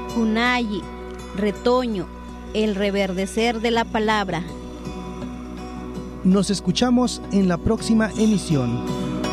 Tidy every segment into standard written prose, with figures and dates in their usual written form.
Junayi, retoño, el reverdecer de la palabra. Nos escuchamos en la próxima emisión.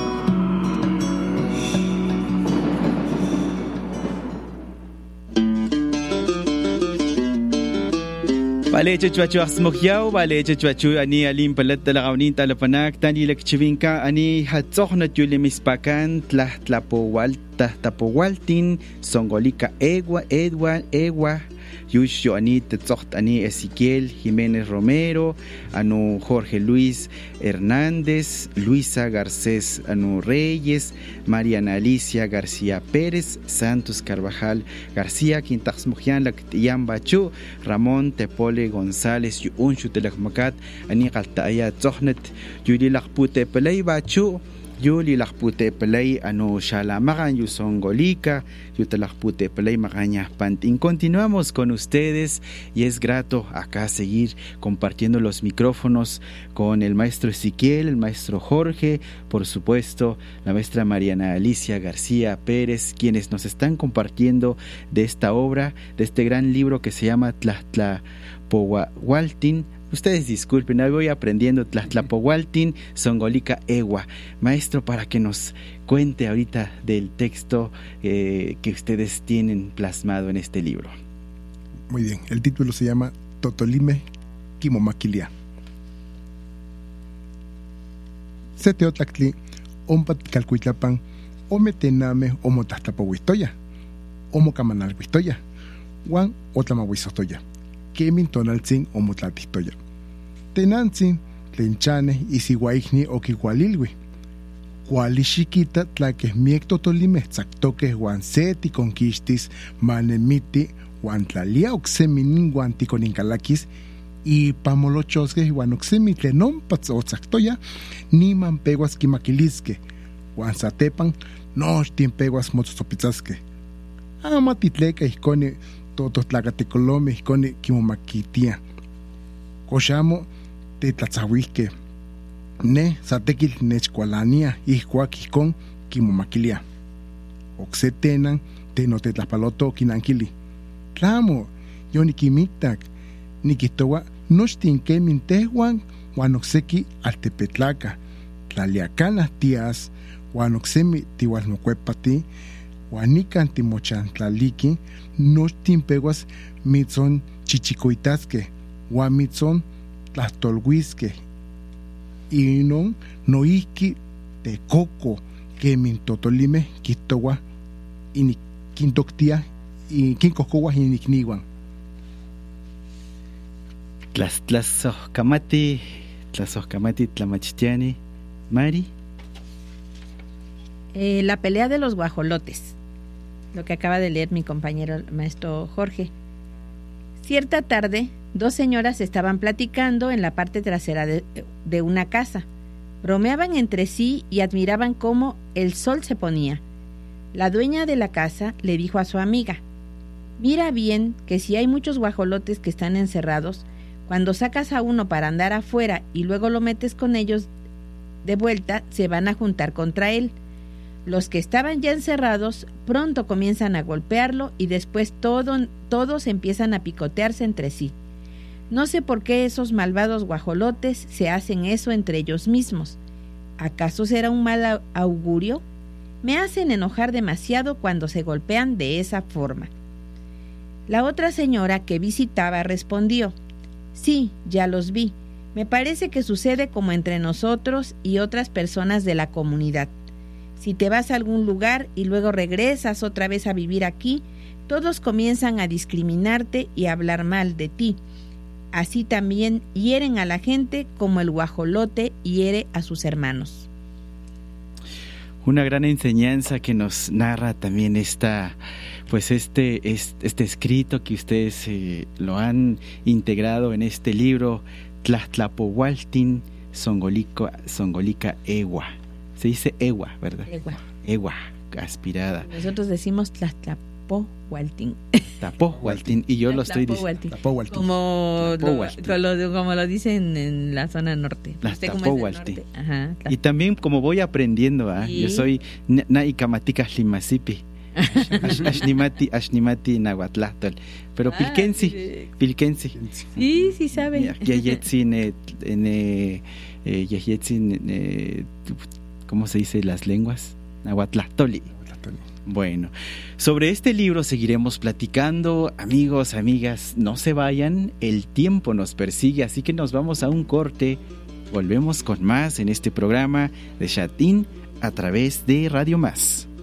Vale, chuchu asmogyao, vale, chuchu ani alim palat talagawnin talapanak tani lakchivinka ani hatzohnat yulimispakan tlahtlapohualta tapowaltin songolika ewa Yusho ani tetzoht ani Ezequiel Jiménez Romero, anu Jorge Luis Hernández, Luisa Garcés anu Reyes, Mariana Alicia García Pérez, Santos Carvajal García, Quintax Mujian Lactiyan Bachu, Ramón Tepole González Yunshu Telakmakat, ani Qaltaaya Tzohnet, Yuli Lakpute Pelay Bachu, Yuli Lakpute Pelay anu Shalamagan Yusongolika, Yutalakpute Pelay Magaña Pantin. Continuamos con ustedes y es grato acá seguir compartiendo los micrófonos con el maestro Ezequiel, el maestro Jorge, por supuesto, la maestra Mariana Alicia García Pérez, quienes nos están compartiendo de esta obra, de este gran libro que se llama Tlahtlapohualtin. Ustedes disculpen, voy aprendiendo Tlahtlapohualtin, Songolika Ewa. Maestro, para que nos cuente ahorita del texto que ustedes tienen plasmado en este libro. Muy bien, el título se llama Totolime Kimomaquilia. Seteotlactli, ompat calcuitlapan, ometename omotahtapohuistoya, omocamanalhuistoya, Juan otlamahuisostoya. Kemin tonaltzin omotlatihtoya. Tenantzin, tlenchane, isiguaihni okihualilwi. Kuali xiquita tlaqueh miek totolimeh tzaktoqueh Juan se ticonquistis manemiti Juan tlalia ocsemi Juan ticonincalaquis y pamolochosqueh Juan ocsemi tlenompa otzaktoya niman peguas quimaquilisqueh Juan satepan nochtin peguas motzotzopitzaskeh. Amatitleca ihconi tototlacatecolome ihconi quimomaquitia. Coxamo tetlatzahuihqueh. Ne satequil nechcualania ihcuac ihcon quimomaquilia. Ocse tenan tenotetlapaloto quinanquili. Tlamo, yo niquimitac, niquihtoua nochtin quemin tehuan Juan ocsequi altepetlaca, tlaliacanah tias, Juan ocsemi tihualmocuepati, Juan nican timochantlaliki, nochtin peguas mitzon chichicoitasque, Juan mitzon tlahtolhuisque. Inon noihki tecoco quemin totolime quihtoua quintoctia y quincohcoua inicniuan. Tlasohcamati tlamachtiani. Mari. La pelea de los guajolotes, lo que acaba de leer mi compañero el maestro Jorge. Cierta tarde, dos señoras estaban platicando en la parte trasera de una casa. Bromeaban entre sí y admiraban cómo el sol se ponía. La dueña de la casa le dijo a su amiga: mira bien que si hay muchos guajolotes que están encerrados, cuando sacas a uno para andar afuera y luego lo metes con ellos de vuelta, se van a juntar contra él. Los que estaban ya encerrados pronto comienzan a golpearlo y después todos empiezan a picotearse entre sí. No sé por qué esos malvados guajolotes se hacen eso entre ellos mismos. ¿Acaso será un mal augurio? Me hacen enojar demasiado cuando se golpean de esa forma. La otra señora que visitaba respondió: sí, ya los vi. Me parece que sucede como entre nosotros y otras personas de la comunidad. Si te vas a algún lugar y luego regresas otra vez a vivir aquí, todos comienzan a discriminarte y a hablar mal de ti. Así también hieren a la gente como el guajolote hiere a sus hermanos. Una gran enseñanza que nos narra también este escrito que ustedes lo han integrado en este libro, Tlahtlapohualtin Songolika Ewa. Se dice Ewa, ¿verdad? Ewa, aspirada. Nosotros decimos Tlahtlapohualtin. Tlahtlapohualtin, y yo lo estoy diciendo. Como lo dicen en la zona norte. Tlahtlapohualtin. Y también como voy aprendiendo, yo soy Naikamatika Limasipi. Ashnimati nahuatlahtol. Pero pilkensi. Sí sabe. ¿Cómo se dice las lenguas? Nahuatlahtoli. Bueno, sobre este libro seguiremos platicando. Amigos, amigas, no se vayan, el tiempo nos persigue, así que nos vamos a un corte. Volvemos con más en este programa de Shatin a través de Radio Más.